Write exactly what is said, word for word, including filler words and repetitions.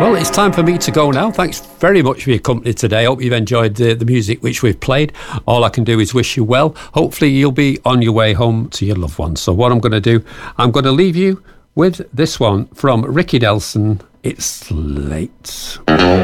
Well, it's time for me to go now. Thanks very much for your company today. I hope you've enjoyed the, the music which we've played. All I can do is wish you well. Hopefully you'll be on your way home to your loved ones. So what I'm going to do, I'm going to leave you with this one from Ricky Nelson. It's late.